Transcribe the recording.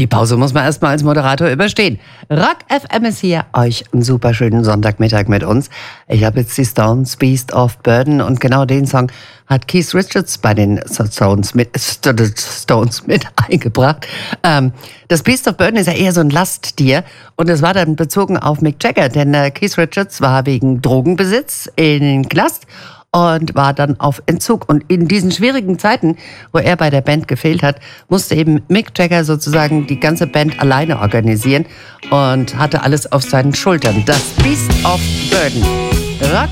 Die Pause muss man erstmal als Moderator überstehen. Rock FM ist hier, euch einen super schönen Sonntagmittag mit uns. Ich habe jetzt die Stones, Beast of Burden, und genau den Song hat Keith Richards bei den Stones mit eingebracht. Das Beast of Burden ist ja eher so ein Lasttier, und es war dann bezogen auf Mick Jagger, denn Keith Richards war wegen Drogenbesitz in den Knast und war dann auf Entzug. Und in diesen schwierigen Zeiten, wo er bei der Band gefehlt hat, musste eben Mick Jagger sozusagen die ganze Band alleine organisieren und hatte alles auf seinen Schultern. Das Beast of Burden. Rock